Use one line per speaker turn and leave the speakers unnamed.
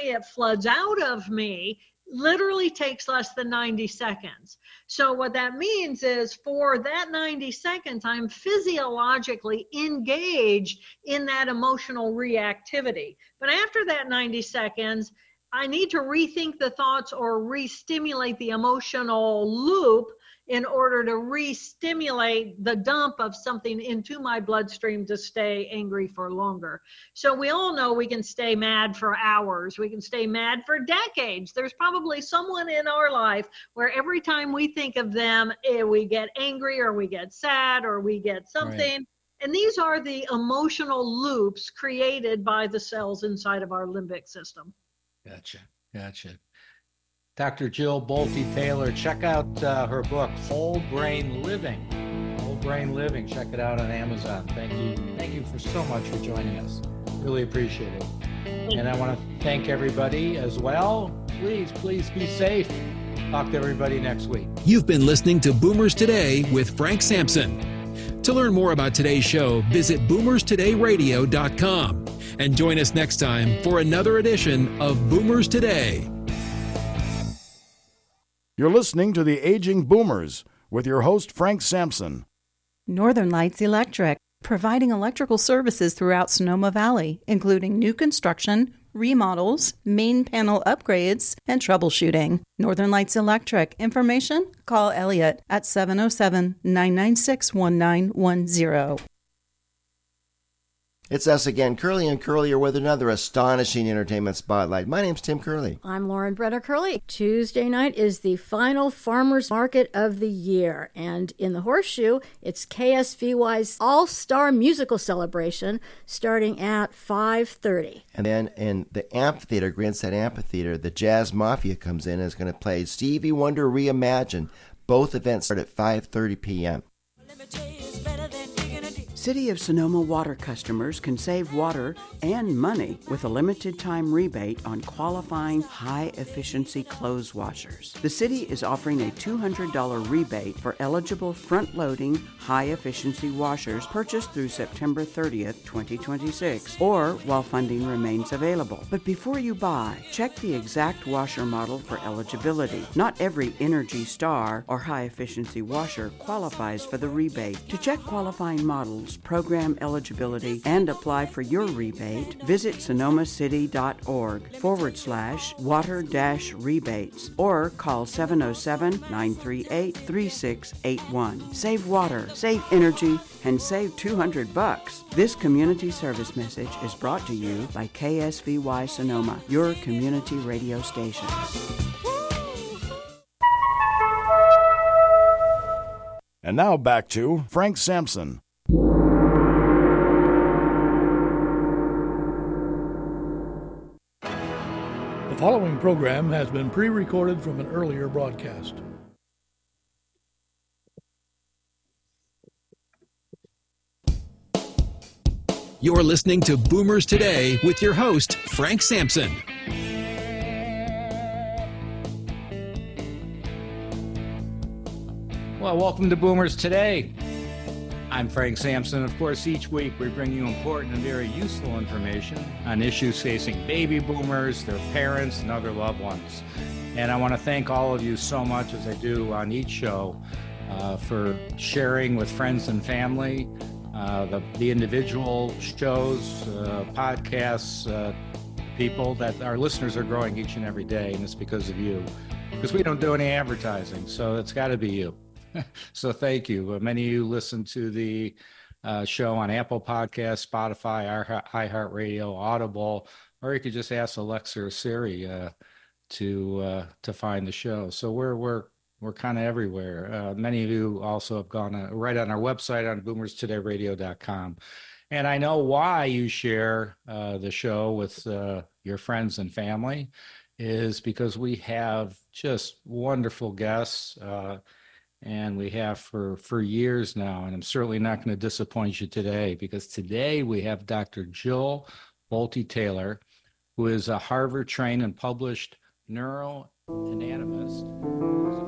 it floods out of me literally takes less than 90 seconds. So what that means is for that 90 seconds, I'm physiologically engaged in that emotional reactivity. But after that 90 seconds, I need to rethink the thoughts or re-stimulate the emotional loop in order to re-stimulate the dump of something into my bloodstream to stay angry for longer. So we all know we can stay mad for hours. We can stay mad for decades. There's probably someone in our life where every time we think of them, we get angry or we get sad or we get something. Right. And these are the emotional loops created by the cells inside of our limbic system.
Gotcha. Dr. Jill Bolte Taylor, check out her book, Whole Brain Living. Whole Brain Living. Check it out on Amazon. Thank you for so much for joining us. Really appreciate it. And I want to thank everybody as well. Please be safe. Talk to everybody next week.
You've been listening to Boomers Today with Frank Sampson. To learn more about today's show, visit boomerstodayradio.com and join us next time for another edition of Boomers Today.
You're listening to The Aging Boomers with your host, Frank Sampson.
Northern Lights Electric, providing electrical services throughout Sonoma Valley, including new construction, remodels, main panel upgrades, and troubleshooting. Northern Lights Electric. Information? Call Elliot at 707-996-1910.
It's us again, Curly and Curlier, with another astonishing entertainment spotlight. My name's Tim Curley.
I'm Lauren Brenner Curley. Tuesday night is the final farmers market of the year. And in the Horseshoe, it's KSVY's All-Star Musical Celebration starting at 5:30.
And then in the amphitheater, Grandstand Amphitheater, the Jazz Mafia comes in and is going to play Stevie Wonder Reimagined. Both events start at 5:30 p.m.
City of Sonoma water customers can save water and money with a limited-time rebate on qualifying high-efficiency clothes washers. The city is offering a $200 rebate for eligible front-loading high-efficiency washers purchased through September 30th, 2026, or while funding remains available. But before you buy, check the exact washer model for eligibility. Not every Energy Star or high-efficiency washer qualifies for the rebate. To check qualifying models, program eligibility, and apply for your rebate, visit sonomacity.org/water-rebates or call 707-938-3681. Save water, save energy, and save $200. This community service message is brought to you by KSVY Sonoma, your community radio station.
And now back to Frank Sampson.
The following program has been pre-recorded from an earlier broadcast.
You're listening to Boomers Today with your host, Frank Sampson.
Well, welcome to Boomers Today. I'm Frank Sampson. Of course, each week we bring you important and very useful information on issues facing baby boomers, their parents, and other loved ones. And I want to thank all of you so much, as I do on each show, for sharing with friends and family, the individual shows, podcasts, people that our listeners are growing each and every day, and it's because of you. Because we don't do any advertising, so it's got to be you. So thank you. Many of you listen to the show on Apple Podcasts, Spotify, iHeartRadio, Audible, or you could just ask Alexa or Siri to find the show. So we're kind of everywhere. Many of you also have gone right on our website on boomerstodayradio.com. And I know why you share the show with your friends and family is because we have just wonderful guests. And we have for years now, and I'm certainly not going to disappoint you today, because today we have Dr. Jill Bolte Taylor, who is a Harvard-trained and published neuroanatomist.